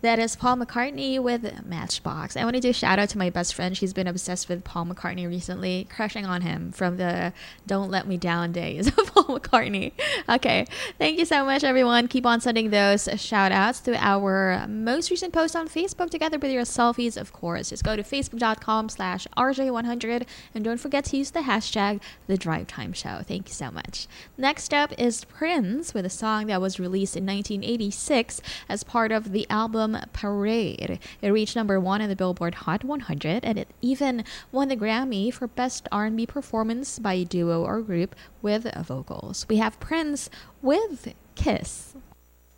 That is Paul McCartney with Matchbox. I want to do a shout out to my best friend. She's been obsessed with Paul McCartney recently, crushing on him from the Don't Let Me Down days of Paul McCartney. Okay, thank you so much, everyone. Keep on sending those shout outs to our most recent post on Facebook together with your selfies, of course. Just go to facebook.com/RJ100 and don't forget to use the hashtag The Drive Time Show. Thank you so much. Next up is Prince with a song that was released in 1986 as part of the album Parade. It reached number 1 in the Billboard Hot 100, and it even won the Grammy for Best R&B Performance by a Duo or Group with vocals. We have Prince with Kiss